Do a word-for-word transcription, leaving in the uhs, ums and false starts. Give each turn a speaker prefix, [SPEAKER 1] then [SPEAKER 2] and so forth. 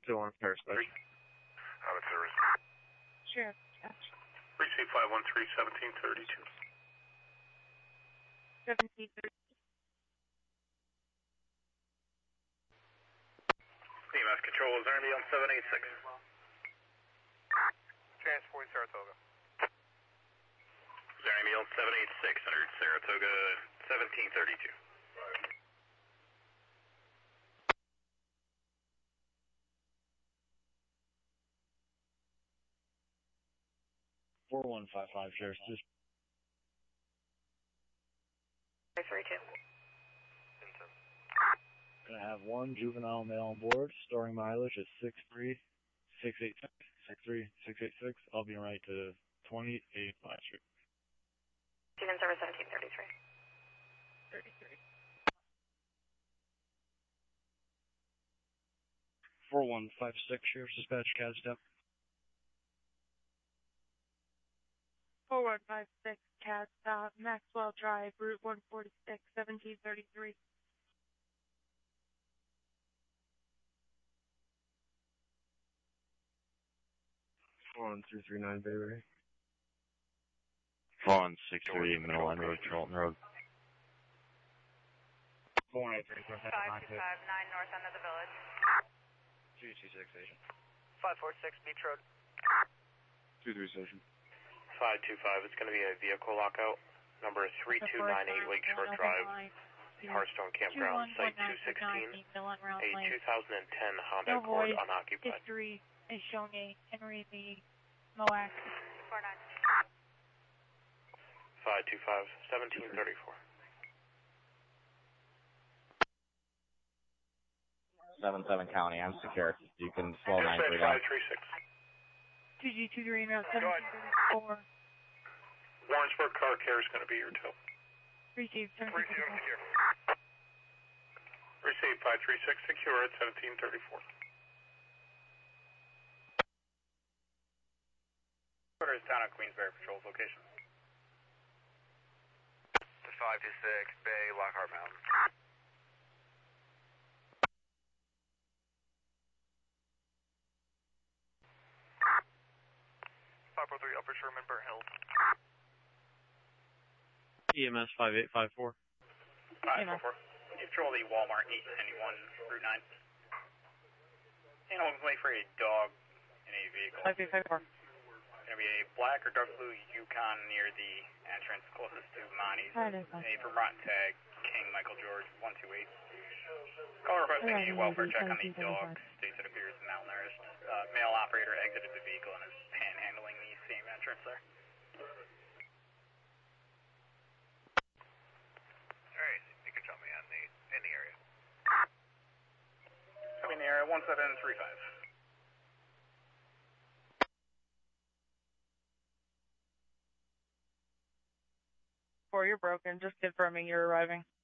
[SPEAKER 1] two one Paris.
[SPEAKER 2] Out of service.
[SPEAKER 3] Sure.
[SPEAKER 2] Receive five one three, seventeen thirty-two.
[SPEAKER 3] seventeen thirty-two.
[SPEAKER 2] C M S control is Army on seven eight six. Transport Saratoga. Army on seven eight six, under Saratoga, seventeen thirty-two.
[SPEAKER 1] four one five five, Sheriff. Just
[SPEAKER 4] three two.
[SPEAKER 1] gonna have one juvenile male on board, storing mileage at six three six eight six, six three six eight six. I'll be right to twenty-eight five Street.
[SPEAKER 4] Student service seventeen thirty-three.
[SPEAKER 3] thirty-three.
[SPEAKER 1] four one five six, Sheriff's Dispatch, C A D step.
[SPEAKER 3] four one five six, C A D stop, Maxwell Drive, Route one forty-six, seventeen thirty-three.
[SPEAKER 1] four one three three nine, Bay Area.
[SPEAKER 5] four one six three, Middle Line Road, Charlton Road.
[SPEAKER 1] four one eight three,
[SPEAKER 4] five two five nine north end of the village.
[SPEAKER 1] two two six station.
[SPEAKER 6] five four six Beach Road.
[SPEAKER 1] two three station.
[SPEAKER 2] five two five, it's going to be a vehicle lockout. Number three two nine eight Lakeshore Drive, Hearthstone Campground, Site two sixteen, a two thousand ten Honda Accord unoccupied.
[SPEAKER 3] History is showing a Henry Lee Moax.
[SPEAKER 4] four nine.
[SPEAKER 2] five two five, seventeen thirty-four.
[SPEAKER 5] seven seven County, I'm secure. You can slow nine three
[SPEAKER 2] five three six.
[SPEAKER 3] two G two three route seventeen thirty-four.
[SPEAKER 2] Warrensburg car care is going to be your tow.
[SPEAKER 3] Receive seventeen
[SPEAKER 2] Receive
[SPEAKER 3] thirty-four.
[SPEAKER 2] secure. Receive five three six secure at seventeen thirty-four. Order is down at Queensberry Patrol's location. five two six Bay, Lockhart Mountain.
[SPEAKER 6] five four three Upper Sherman, Burnt Hills.
[SPEAKER 1] E M S five eight five four.
[SPEAKER 2] five four four. You patrol the Walmart eight ninety-one, Route nine. And I'm waiting for a dog in a vehicle.
[SPEAKER 3] five eight five four.
[SPEAKER 2] Going to be a black or dark blue Yukon near the entrance closest to Monty's. A Vermont tag, King Michael George, one two eight. Call requesting a welfare check on the dog. States it appears malnourished. Uh, male operator exited the vehicle and is panhandling the same entrance there.
[SPEAKER 6] Alright, you can tell me on the, in the area.
[SPEAKER 2] Coming in the area, one seven three five.
[SPEAKER 3] Four, you're broken. Just confirming you're arriving.